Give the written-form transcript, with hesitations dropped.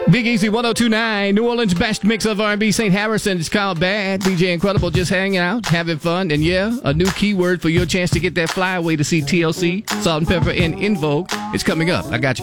Big Easy 1029, New Orleans' best mix of R&B. St. Harrison. It's called Bad. DJ Incredible just hanging out, having fun. And yeah, a new keyword for your chance to get that flyaway to see TLC, Salt and Pepper, and In Vogue. It's coming up. I got you.